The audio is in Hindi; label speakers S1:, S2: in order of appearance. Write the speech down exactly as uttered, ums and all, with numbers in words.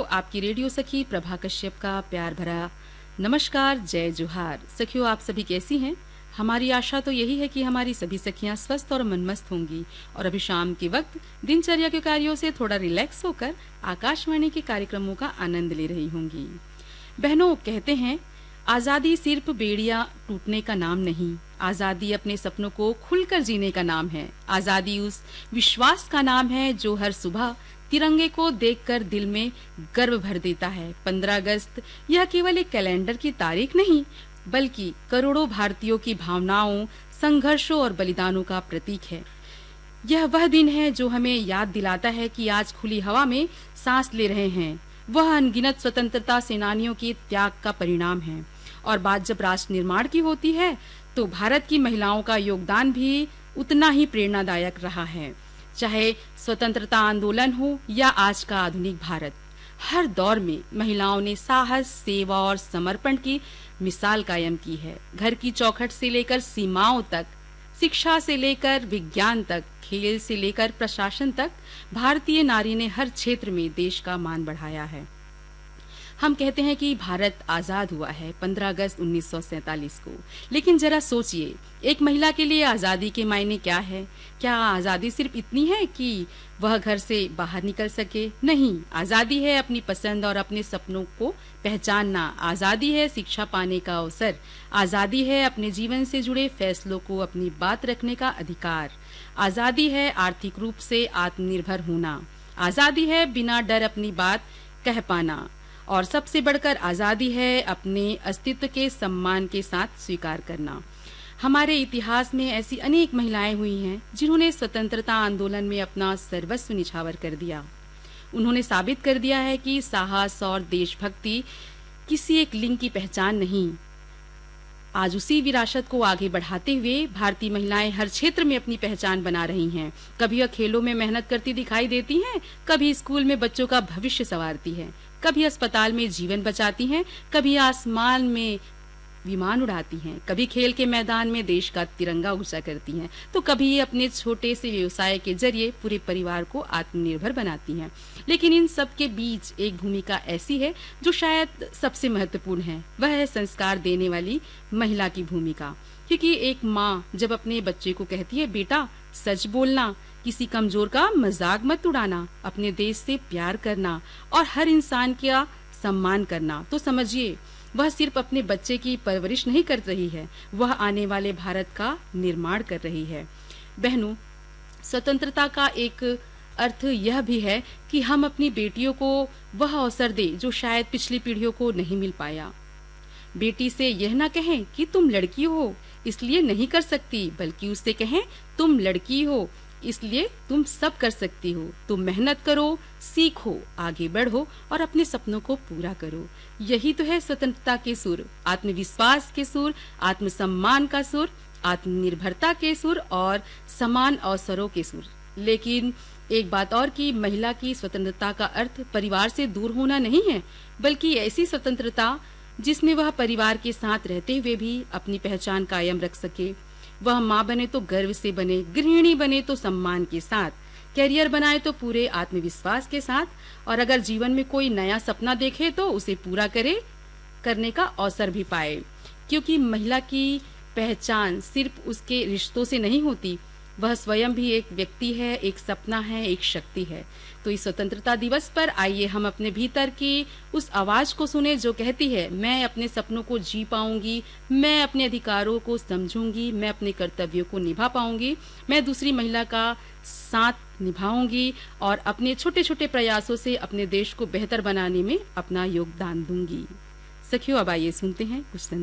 S1: आपकी रेडियो सखी प्रभा कश्यप का प्यार भरा नमस्कार, जय जोहार। सखियों, आप सभी कैसी हैं? हमारी आशा तो यही है कि हमारी सभी सखियां स्वस्थ और मनमस्त होंगी और अभी शाम के वक्त दिनचर्या के कार्यों से थोड़ा रिलैक्स होकर आकाशवाणी के कार्यक्रमों का आनंद ले रही होंगी। बहनों, कहते हैं आजादी सिर्फ बेड़ियां टूटने का नाम नहीं, आजादी अपने सपनों को खुलकर जीने का नाम है। आजादी उस विश्वास का नाम है जो हर सुबह तिरंगे को देखकर दिल में गर्व भर देता है। पंद्रह अगस्त यह केवल एक कैलेंडर की तारीख नहीं, बल्कि करोड़ों भारतीयों की भावनाओं, संघर्षों और बलिदानों का प्रतीक है। यह वह दिन है जो हमें याद दिलाता है कि आज खुली हवा में सांस ले रहे हैं वह अनगिनत स्वतंत्रता सेनानियों के त्याग का परिणाम है। और बात जब राष्ट्र निर्माण की होती है तो भारत की महिलाओं का योगदान भी उतना ही प्रेरणादायक रहा है। चाहे स्वतंत्रता आंदोलन हो या आज का आधुनिक भारत, हर दौर में महिलाओं ने साहस, सेवा और समर्पण की मिसाल कायम की है। घर की चौखट से लेकर सीमाओं तक, शिक्षा से लेकर विज्ञान तक, खेल से लेकर प्रशासन तक, भारतीय नारी ने हर क्षेत्र में देश का मान बढ़ाया है। हम कहते हैं कि भारत आजाद हुआ है पंद्रह अगस्त उन्नीस सौ सैंतालीस को, लेकिन जरा सोचिए, एक महिला के लिए आजादी के मायने क्या है? क्या आजादी सिर्फ इतनी है कि वह घर से बाहर निकल सके? नहीं, आजादी है अपनी पसंद और अपने सपनों को पहचानना। आजादी है शिक्षा पाने का अवसर। आजादी है अपने जीवन से जुड़े फैसलों को अपनी बात रखने का अधिकार। आजादी है आर्थिक रूप से आत्मनिर्भर होना। आजादी है बिना डर अपनी बात कह पाना। और सबसे बढ़कर आजादी है अपने अस्तित्व के सम्मान के साथ स्वीकार करना। हमारे इतिहास में ऐसी अनेक महिलाएं हुई हैं जिन्होंने स्वतंत्रता आंदोलन में अपना सर्वस्व निछावर कर दिया। उन्होंने साबित कर दिया है कि साहस और देशभक्ति किसी एक लिंग की पहचान नहीं। आज उसी विरासत को आगे बढ़ाते हुए भारतीय महिलाएं हर क्षेत्र में अपनी पहचान बना रही हैं। कभी वह खेलों में मेहनत करती दिखाई देती हैं, कभी स्कूल में बच्चों का भविष्य संवारती हैं, कभी अस्पताल में जीवन बचाती हैं, कभी आसमान में विमान उड़ाती हैं, कभी खेल के मैदान में देश का तिरंगा ऊंचा करती हैं, तो कभी अपने छोटे से व्यवसाय के जरिए पूरे परिवार को आत्मनिर्भर बनाती हैं। लेकिन इन सब के बीच एक भूमिका ऐसी है जो शायद सबसे महत्वपूर्ण है, वह है संस्कार देने वाली महिला की भूमिका। क्योंकि एक माँ जब अपने बच्चे को कहती है, बेटा सच बोलना, किसी कमजोर का मजाक मत उड़ाना, अपने देश से प्यार करना और हर इंसान का सम्मान करना, तो समझिए वह सिर्फ अपने बच्चे की परवरिश नहीं कर रही है, वह आने वाले भारत का निर्माण कर रही है। बहनों, स्वतंत्रता का एक अर्थ यह भी है कि हम अपनी बेटियों को वह अवसर दें जो शायद पिछली पीढ़ियों को नहीं मिल पाया। बेटी से यह न कहें कि तुम लड़की हो इसलिए नहीं कर सकती, बल्कि उससे कहें तुम लड़की हो इसलिए तुम सब कर सकती हो। तुम मेहनत करो, सीखो, आगे बढ़ो और अपने सपनों को पूरा करो। यही तो है स्वतंत्रता के सुर, आत्मविश्वास के सुर, आत्मसम्मान का सुर, आत्मनिर्भरता के सुर और समान अवसरों के सुर। लेकिन एक बात और कि महिला की स्वतंत्रता का अर्थ परिवार से दूर होना नहीं है, बल्कि ऐसी स्वतंत्रता जिसमें वह परिवार के साथ रहते हुए भी अपनी पहचान कायम रख सके। वह माँ बने तो गर्व से बने, गृहिणी बने तो सम्मान के साथ, कैरियर बनाए तो पूरे आत्मविश्वास के साथ, और अगर जीवन में कोई नया सपना देखे तो उसे पूरा करे करने का अवसर भी पाए। क्योंकि महिला की पहचान सिर्फ उसके रिश्तों से नहीं होती, वह स्वयं भी एक व्यक्ति है, एक सपना है, एक शक्ति है। तो इस स्वतंत्रता दिवस पर आइए हम अपने भीतर की उस आवाज को सुने जो कहती है, मैं अपने सपनों को जी पाऊंगी, मैं अपने अधिकारों को समझूंगी, मैं अपने कर्तव्यों को निभा पाऊंगी, मैं दूसरी महिला का साथ निभाऊंगी और अपने छोटे छोटे प्रयासों से अपने देश को बेहतर बनाने में अपना योगदान दूंगी। सखियों, अब आइए सुनते हैं कुछ